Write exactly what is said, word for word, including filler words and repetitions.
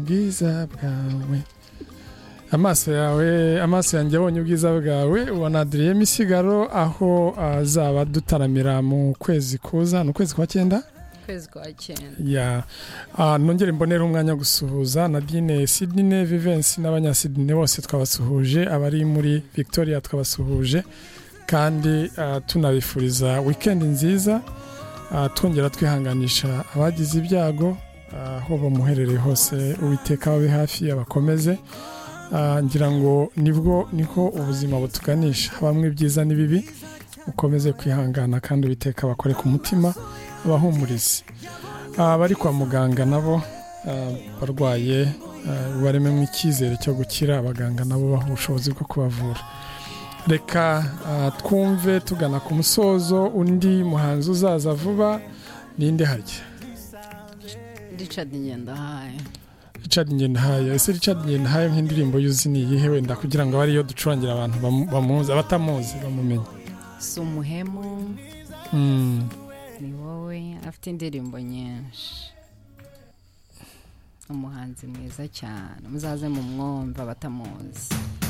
ubwiza bwawe amaso yawe amaso yanjye abonye ubwiza bwawe ubona Adrien Misigaro aho azaba dutaramira mu kwezi kuza no kwezi kwa cyenda kwezi kwa cyenda ya ah nongere mbonera umwanya gusuhuza Nadine Sydney Vivence n'abanya Sydney bose twabasuhuje abari muri Victoria twabasuhuje kandi uh, tunabifuriza weekend nziza uh, twongera twihanganisha abagize ibyago aho uh, bamuherereye hose Uwiteka wabe hafi abakomeze uh, ngira ngo nibwo niko ubuzima butuganisha bamwe byiza nibibi ukomeze kwihangana kandi Uwiteka bakore ku mutima abahumurize abari kwa muganga nabo barwaye bareme mu ikizere cyo gukira abaganga nabo baha ubushobozi bwo kubavura reka twumve tugana ku musozo undi muhanzi uzaza vuba ninde harya Richard Ngendahaye Richard Ngendahaye ese Richard Ngendahaye nk'indirimbo yuzi ni yihe wenda kugira ngo bari yo ducurangira abantu bamuzi abatamuzi bamumenye Sumuhemu mm. ni wowe afite indirimbo nyinshi umuhanzi mwiza cyane muzaze mu mwumva batamuzi